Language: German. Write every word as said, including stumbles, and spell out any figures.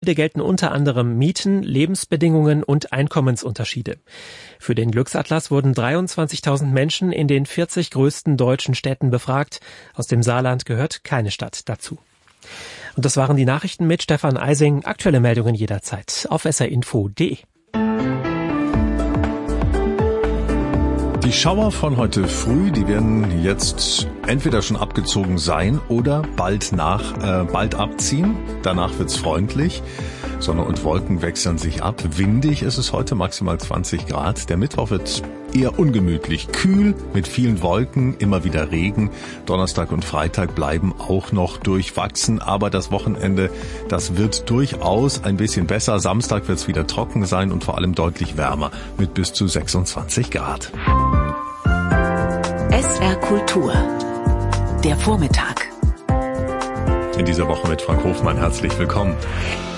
Unterschiede gelten unter anderem Mieten, Lebensbedingungen und Einkommensunterschiede. Für den Glücksatlas wurden dreiundzwanzigtausend Menschen in den vierzig größten deutschen Städten befragt. Aus dem Saarland gehört keine Stadt dazu. Und das waren die Nachrichten mit Stefan Eising. Aktuelle Meldungen jederzeit auf s r info punkt d e. Die Schauer von heute früh, die werden jetzt entweder schon abgezogen sein oder bald nach, äh, bald abziehen. Danach wird's freundlich. Sonne und Wolken wechseln sich ab. Windig ist es heute, maximal zwanzig Grad. Der Mittwoch wird eher ungemütlich. Kühl, mit vielen Wolken, immer wieder Regen. Donnerstag und Freitag bleiben auch noch durchwachsen. Aber das Wochenende, das wird durchaus ein bisschen besser. Samstag wird's wieder trocken sein und vor allem deutlich wärmer mit bis zu sechsundzwanzig Grad. S R Kultur. Der Vormittag. In dieser Woche mit Frank Hofmann. Herzlich willkommen.